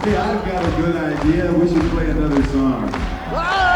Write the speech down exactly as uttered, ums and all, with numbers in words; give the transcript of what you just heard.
Hey, I've got a good idea. We should play another song. Ah!